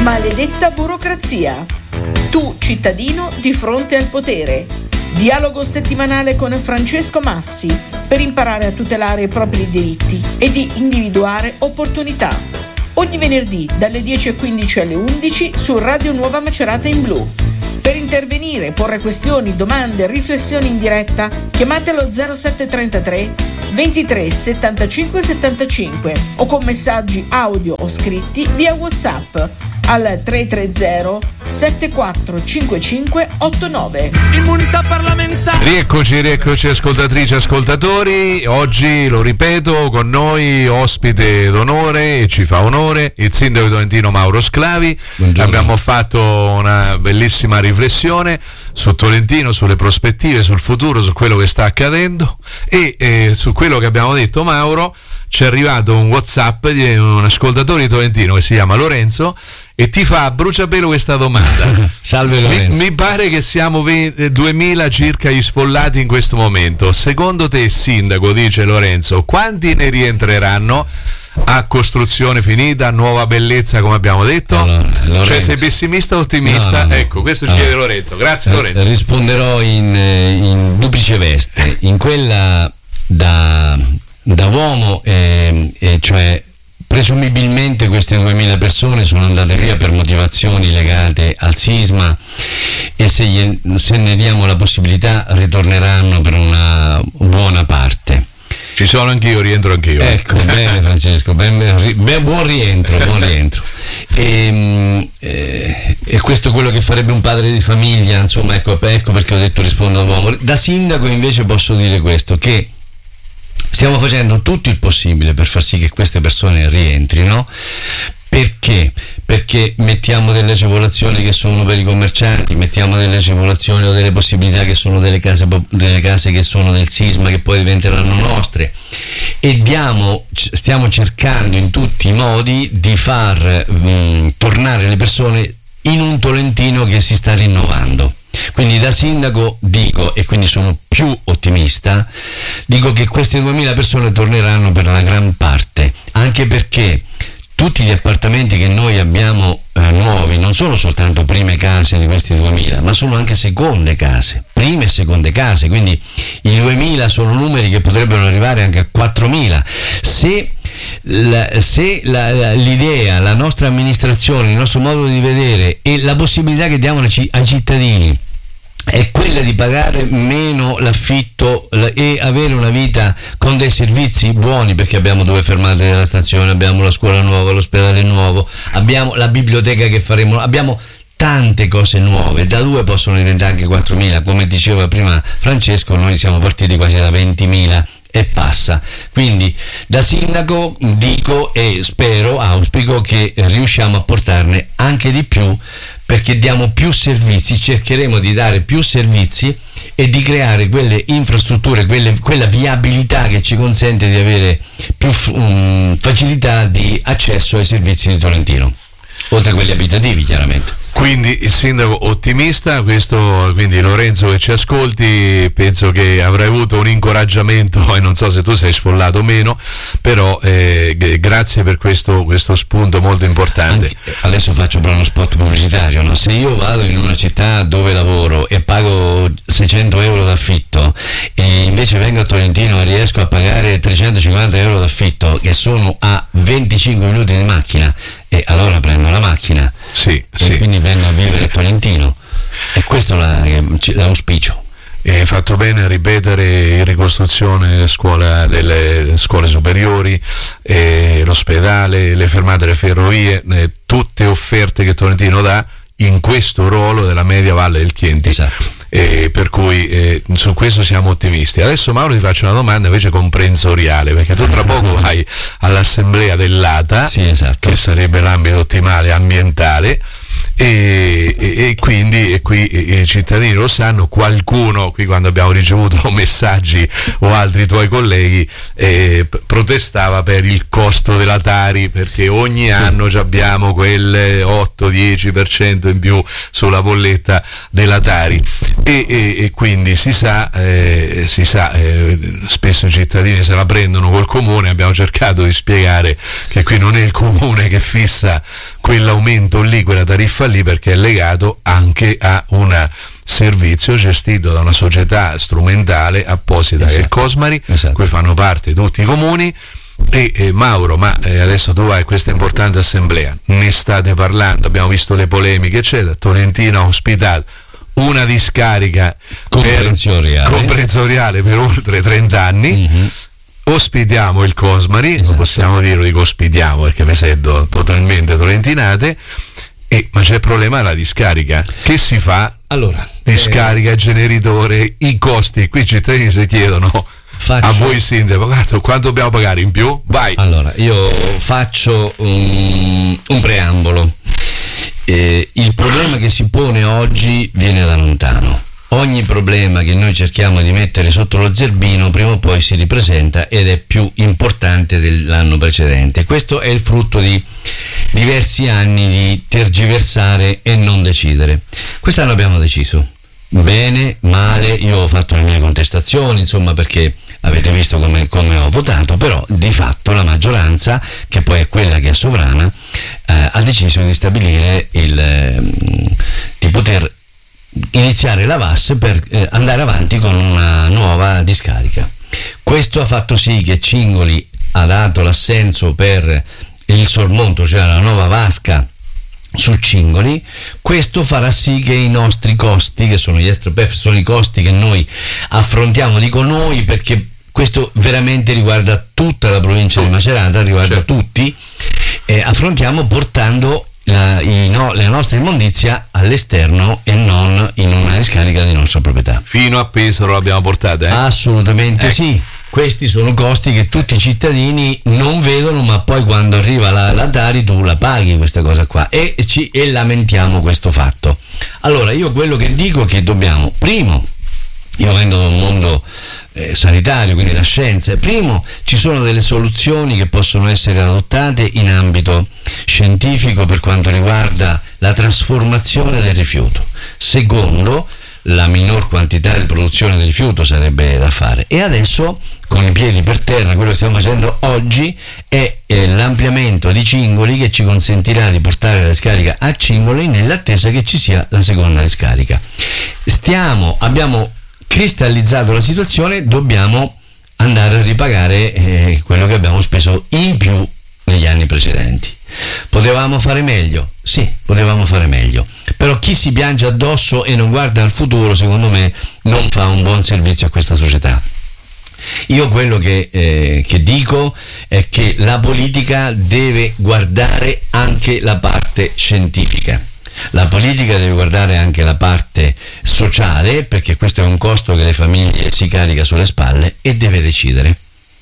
Maledetta burocrazia. Tu, cittadino, di fronte al potere. Dialogo settimanale con Francesco Massi per imparare a tutelare i propri diritti e di individuare opportunità. Ogni venerdì dalle 10:15 alle 11 su Radio Nuova Macerata in Blu. Per intervenire, porre questioni, domande, riflessioni in diretta, chiamatelo 0733 23 75 75 o con messaggi audio o scritti via WhatsApp al 330 7455 89. Immunità parlamentare. Rieccoci ascoltatrici e ascoltatori. Oggi, lo ripeto, con noi ospite d'onore, e ci fa onore, il sindaco di Tolentino Mauro Sclavi. Buongiorno. Abbiamo fatto una bellissima riflessione su Tolentino, sulle prospettive, sul futuro, su quello che sta accadendo e su quello che abbiamo detto. Mauro, ci è arrivato un WhatsApp di un ascoltatore di Tolentino che si chiama Lorenzo e ti fa a bruciapelo questa domanda. Salve Lorenzo. Mi pare che siamo 2000 circa gli sfollati in questo momento. Secondo te, sindaco, dice Lorenzo, quanti ne rientreranno a costruzione finita, nuova bellezza, come abbiamo detto? Allora, cioè, sei pessimista o ottimista? No. Ecco, questo ci chiede Lorenzo. Grazie Lorenzo. Risponderò in duplice veste. In quella da uomo, cioè presumibilmente queste 2000 persone sono andate via per motivazioni legate al sisma e se ne diamo la possibilità ritorneranno per una buona parte. Ci sono anch'io, rientro anch'io. Ecco, bene Francesco, buon rientro. E questo è quello che farebbe un padre di famiglia, insomma, ecco perché ho detto rispondo all'uomo. Da sindaco invece posso dire questo, che stiamo facendo tutto il possibile per far sì che queste persone rientrino. Perché? Perché mettiamo delle agevolazioni che sono per i commercianti, mettiamo delle agevolazioni o delle possibilità che sono delle case che sono nel sisma, che poi diventeranno nostre, e stiamo cercando in tutti i modi di far tornare le persone in un Tolentino che si sta rinnovando. Quindi da sindaco dico, e quindi sono più ottimista, dico che queste 2000 persone torneranno per la gran parte, anche perché tutti gli appartamenti che noi abbiamo nuovi non sono soltanto prime case di questi 2000, ma sono anche seconde case, prime e seconde case, quindi i 2000 sono numeri che potrebbero arrivare anche a 4000. Se l'idea, la nostra amministrazione, il nostro modo di vedere e la possibilità che diamo ai cittadini è quella di pagare meno l'affitto e avere una vita con dei servizi buoni, perché abbiamo 2 fermate della stazione, abbiamo la scuola nuova, l'ospedale nuovo, abbiamo la biblioteca che faremo, abbiamo tante cose nuove, da 2 possono diventare anche 4000, come diceva prima Francesco, noi siamo partiti quasi da 20.000 e passa. Quindi da sindaco dico e auspico che riusciamo a portarne anche di più, perché diamo più servizi, cercheremo di dare più servizi e di creare quelle infrastrutture, quella viabilità che ci consente di avere più facilità di accesso ai servizi di Tolentino, oltre a quelli abitativi chiaramente. Quindi il sindaco ottimista, quindi Lorenzo che ci ascolti, penso che avrai avuto un incoraggiamento e non so se tu sei sfollato o meno, però grazie per questo spunto molto importante. Adesso faccio però uno spot pubblicitario, no? Se io vado in una città dove lavoro e pago 600 euro d'affitto e invece vengo a Tolentino e riesco a pagare 350 euro d'affitto, che sono a 25 minuti di macchina, e allora prendo la macchina sì. Quindi vengo a vivere a Tolentino, e questo è l'auspicio. Hai fatto bene a ripetere in ricostruzione delle scuole superiori, l'ospedale, le fermate delle ferrovie, tutte offerte che Tolentino dà in questo ruolo della media valle del Chienti. Esatto. Per cui su questo siamo ottimisti. Adesso Mauro ti faccio una domanda invece comprensoriale, perché tu tra poco vai all'assemblea dell'ATA, sì, esatto, che sarebbe l'ambito ottimale ambientale, e quindi qui i cittadini lo sanno. Qualcuno qui, quando abbiamo ricevuto messaggi o altri tuoi colleghi, protestava per il costo della Tari, perché ogni anno abbiamo quel 8-10% in più sulla bolletta della Tari. e quindi si sa, spesso i cittadini se la prendono col comune. Abbiamo cercato di spiegare che qui non è il comune che fissa quell'aumento lì, quella tariffa lì, perché è legato anche a un servizio gestito da una società strumentale apposita, che è il Cosmari, cui fanno parte tutti i comuni. E Mauro, adesso tu vai a questa importante assemblea, ne state parlando, abbiamo visto le polemiche eccetera. Tolentino ha ospitato una discarica comprensoriale per oltre 30 anni. Ospitiamo il Cosmari, non possiamo dire che ospitiamo perché mi sento totalmente tolentinate, ma c'è il problema della discarica. Che si fa? Allora, discarica, generatore, i costi, qui i cittadini si chiedono a voi sindaco, quanto dobbiamo pagare in più? Vai. Allora, io faccio un preambolo. Il problema che si pone oggi viene da lontano. Ogni problema che noi cerchiamo di mettere sotto lo zerbino prima o poi si ripresenta ed è più importante dell'anno precedente. Questo è il frutto di diversi anni di tergiversare e non decidere. Quest'anno abbiamo deciso. Bene, male, io ho fatto le mie contestazioni, insomma, perché avete visto come ho votato, però di fatto la maggioranza, che poi è quella che è sovrana, ha deciso di stabilire di poter iniziare la VAS per andare avanti con una nuova discarica. Questo ha fatto sì che Cingoli ha dato l'assenso per il sormonto, cioè la nuova vasca su Cingoli. Questo farà sì che i nostri costi, che sono gli extra-PEF, sono i costi che noi affrontiamo, dico noi perché questo veramente riguarda tutta la provincia di Macerata, riguarda tutti, affrontiamo portando la nostra immondizia all'esterno e non in una discarica di nostra proprietà. Fino a Pesaro l'abbiamo portata, Assolutamente sì. Questi sono costi che tutti i cittadini non vedono, ma poi quando arriva la Tari tu la paghi questa cosa qua e lamentiamo questo fatto. Allora io quello che dico è che dobbiamo, primo, io vengo da un mondo sanitario, quindi la scienza, primo, ci sono delle soluzioni che possono essere adottate in ambito scientifico per quanto riguarda la trasformazione del rifiuto. Secondo, la minor quantità di produzione del rifiuto sarebbe da fare, e adesso con i piedi per terra quello che stiamo facendo oggi è l'ampliamento di Cingoli, che ci consentirà di portare la discarica a Cingoli nell'attesa che ci sia la seconda discarica. Abbiamo cristallizzato la situazione, dobbiamo andare a ripagare quello che abbiamo speso in più negli anni precedenti. Potevamo fare meglio? Sì, potevamo fare meglio, però chi si piange addosso e non guarda al futuro, secondo me, non fa un buon servizio a questa società. Io quello che dico è che la politica deve guardare anche la parte scientifica. La politica deve guardare anche la parte sociale, perché questo è un costo che le famiglie si carica sulle spalle, e deve decidere.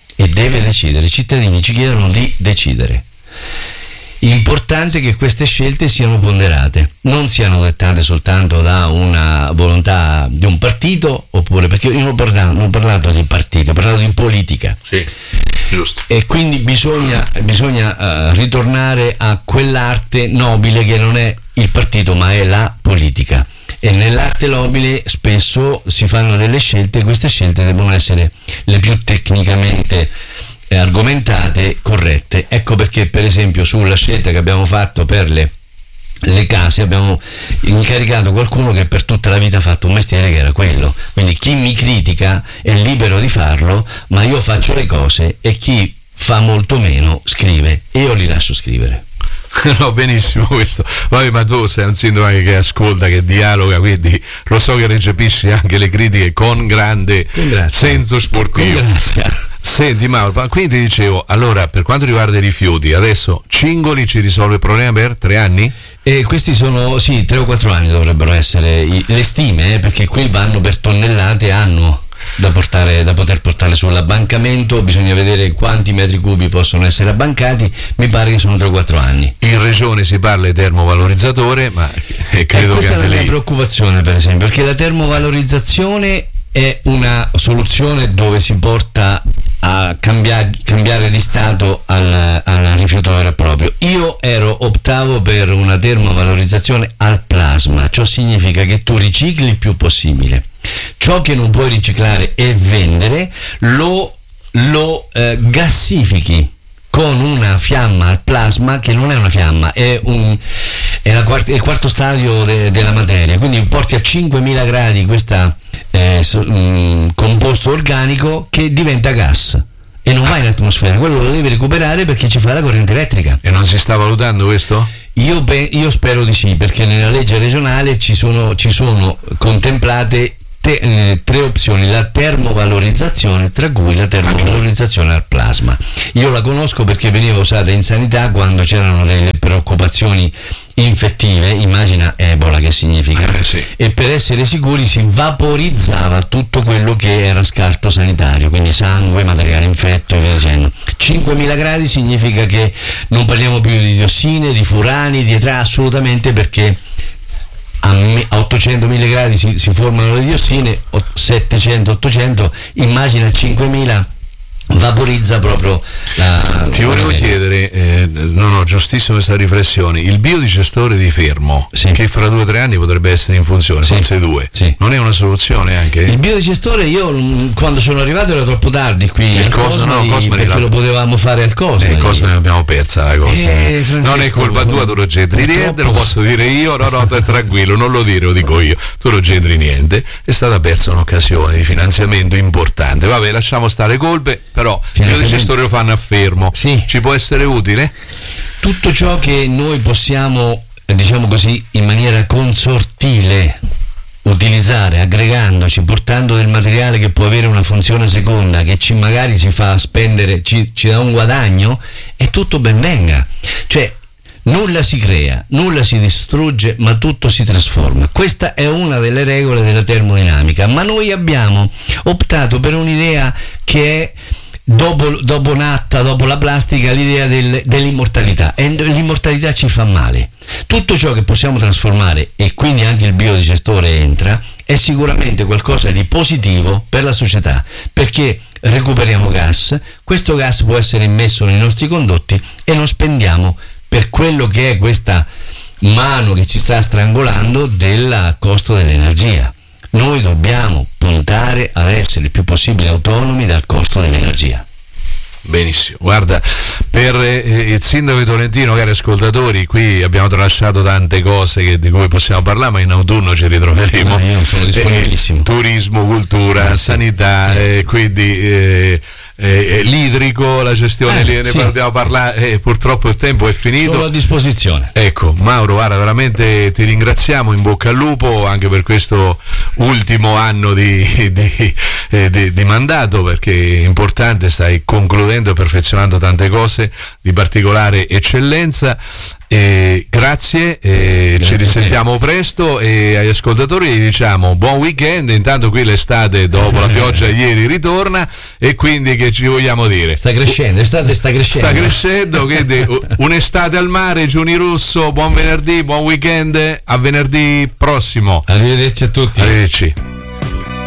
I cittadini ci chiedono di decidere. Importante che queste scelte siano ponderate, non siano dettate soltanto da una volontà di un partito, oppure, perché io non ho parlato di partito, ho parlato di politica. Sì, giusto. E quindi bisogna ritornare a quell'arte nobile che non è il partito ma è la politica, e nell'arte nobile spesso si fanno delle scelte, queste scelte devono essere le più tecnicamente argomentate, corrette. Ecco perché, per esempio, sulla scelta che abbiamo fatto per le case abbiamo incaricato qualcuno che per tutta la vita ha fatto un mestiere che era quello, quindi chi mi critica è libero di farlo, ma io faccio le cose, e chi fa molto meno scrive e io li lascio scrivere. No, benissimo questo. Vabbè, ma tu sei un sindaco che ascolta, che dialoga, quindi lo so che recepisci anche le critiche con grande senso sportivo. Senti Mauro, quindi dicevo, allora, per quanto riguarda i rifiuti, adesso Cingoli ci risolve il problema per 3 anni? Questi sono, sì, 3 o 4 anni dovrebbero essere le stime, perché qui vanno per tonnellate annuo da poter portare sull'abbancamento. Bisogna vedere quanti metri cubi possono essere abbancati, mi pare che sono 3 o 4 anni. In regione si parla di termovalorizzatore, ma credo questa che è la mia preoccupazione, per esempio, perché la termovalorizzazione è una soluzione dove si porta a cambiare di stato al rifiuto vero e proprio. Io optavo per una termovalorizzazione al plasma. plasma. Ciò significa che tu ricicli il più possibile. Ciò che non puoi riciclare e vendere lo gassifichi con una fiamma al plasma, che non è una fiamma, è il quarto stadio della materia. Quindi porti a 5.000 gradi questo composto organico che diventa gas e non va in atmosfera. Quello lo devi recuperare perché ci fa la corrente elettrica. E non si sta valutando questo? Io spero di sì, perché nella legge regionale ci sono contemplate tre opzioni: la termovalorizzazione, tra cui la termovalorizzazione al plasma. Io la conosco perché veniva usata in sanità quando c'erano delle preoccupazioni infettive, immagina Ebola che significa, sì. E per essere sicuri si vaporizzava tutto quello che era scarto sanitario, quindi sangue, materiale infetto e via dicendo. 5.000 gradi significa che non parliamo più di diossine, di furani, di assolutamente, perché a 800.000 gradi si formano le diossine, 700-800, immagina 5.000, vaporizza proprio la... Ti volevo chiedere, giustissima questa riflessione, il biodigestore di Fermo, sì, che fra 2 o 3 anni potrebbe essere in funzione, sì, forse 2, sì, non è una soluzione anche? Il biodigestore, io quando sono arrivato era troppo tardi qui al Cosmari, perché lo potevamo fare al Cosmari. Cosmari l'abbiamo persa la cosa, non è colpa tua, tu non c'entri niente, lo posso dire io, no, tranquillo, non lo dire, lo dico io, tu non c'entri niente, è stata persa un'occasione di finanziamento importante. Vabbè, lasciamo stare colpe, però il biodigestore lo fanno a Fermo, sì. Ci può essere utile? Tutto ciò che noi possiamo, diciamo così, in maniera consortile utilizzare, aggregandoci, portando del materiale che può avere una funzione seconda, che magari ci fa spendere, ci dà un guadagno, è tutto ben venga. Cioè, nulla si crea, nulla si distrugge, ma tutto si trasforma. Questa è una delle regole della termodinamica, ma noi abbiamo optato per un'idea che è dopo la plastica, l'idea dell'immortalità, e l'immortalità ci fa male. Tutto ciò che possiamo trasformare, e quindi anche il biodigestore entra, è sicuramente qualcosa di positivo per la società, perché recuperiamo gas, questo gas può essere immesso nei nostri condotti e non spendiamo per quello che è questa mano che ci sta strangolando del costo dell'energia. Noi dobbiamo puntare ad essere il più possibile autonomi dal costo dell'energia. Benissimo, guarda, per il sindaco di Tolentino, cari ascoltatori, qui abbiamo tralasciato tante cose di cui possiamo parlare, ma in autunno ci ritroveremo. Io sono disponibilissimo. Turismo, cultura, sanità, quindi l'idrico, la gestione lì, ne abbiamo parlato, purtroppo il tempo è finito. Sono a disposizione. Ecco, Mauro, guarda, veramente ti ringraziamo, in bocca al lupo anche per questo ultimo anno di mandato, perché è importante, stai concludendo e perfezionando tante cose di particolare eccellenza. Grazie, ci risentiamo presto, e agli ascoltatori gli diciamo buon weekend. Intanto qui l'estate dopo la pioggia ieri ritorna, e quindi che ci vogliamo dire? Sta crescendo, l'estate sta crescendo. Sta crescendo, quindi un'estate al mare. Giuni Russo, buon venerdì, buon weekend, a venerdì prossimo. Arrivederci a tutti. Arrivederci.